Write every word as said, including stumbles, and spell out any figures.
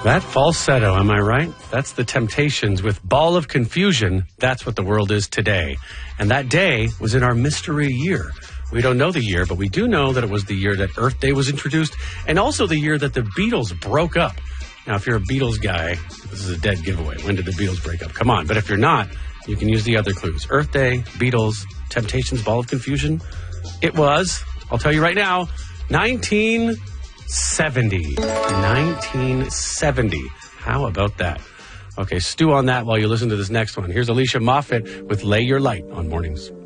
That falsetto, am I right? That's the Temptations with Ball of Confusion. That's what the world is today. And that day was in our mystery year. We don't know the year, but we do know that it was the year that Earth Day was introduced and also the year that the Beatles broke up. Now, if you're a Beatles guy, this is a dead giveaway. When did the Beatles break up? Come on. But if you're not, you can use the other clues. Earth Day, Beatles, Temptations, Ball of Confusion. It was, I'll tell you right now, nineteen seventy. nineteen seventy. How about that? Okay, stew on that while you listen to this next one. Here's Alicia Moffett with Lay Your Light on Mornings.